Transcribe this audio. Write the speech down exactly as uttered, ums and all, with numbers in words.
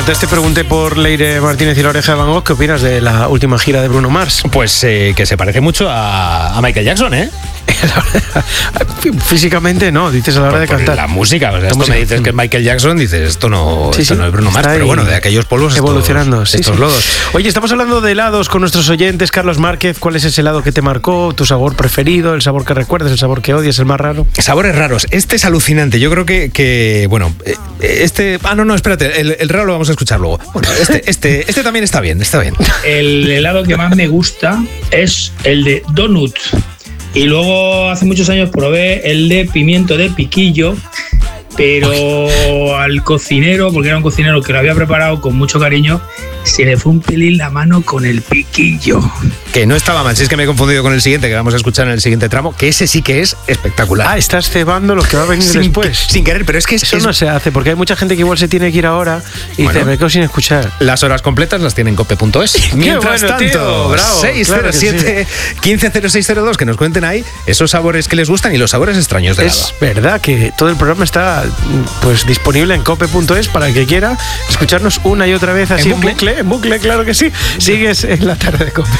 Antes te pregunté por Leire Martínez y la Oreja de Van Gogh, ¿qué opinas de la última gira de Bruno Mars? Pues eh, que se parece mucho a, a Michael Jackson, ¿eh? Físicamente no, dices a la hora por, de cantar. La música, o sea, la esto música. me dices que es Michael Jackson, dices, esto no, sí, esto sí, no es Bruno Mars, pero bueno, de aquellos polvos evolucionando, estos, sí, estos sí. lodos. Oye, estamos hablando de helados con nuestros oyentes. Carlos Márquez, ¿cuál es ese helado que te marcó? ¿Tu sabor preferido? ¿El sabor que recuerdas? ¿El sabor que odias? ¿El más raro? Sabores raros. Este es alucinante. Yo creo que, que bueno, este... Ah, no, no, espérate, el, el raro lo vamos a escuchar luego. Bueno, este, este, este también está bien, está bien. El helado que más me gusta es el de donut. Y luego hace muchos años probé el de pimiento de piquillo, pero al cocinero, porque era un cocinero que lo había preparado con mucho cariño, se le fue un pelín la mano con el piquillo. Que no estaba mal, si es que me he confundido con el siguiente, que vamos a escuchar en el siguiente tramo, que ese sí que es espectacular. Ah, estás cebando lo que va a venir sin, después. Sin querer, pero es que es, eso es... no se hace, porque hay mucha gente que igual se tiene que ir ahora y bueno, dice, me quedo sin escuchar. Las horas completas las tienen en cope punto es. Mientras bueno, tanto, tío, bravo, seis cero siete, uno cinco cero seis cero dos, que nos cuenten ahí esos sabores que les gustan y los sabores extraños de helado. Es verdad que todo el programa está pues disponible en cope punto es para el que quiera escucharnos una y otra vez así en bucle, en bucle, en bucle, claro que sí. Sigues en la tarde de Cope.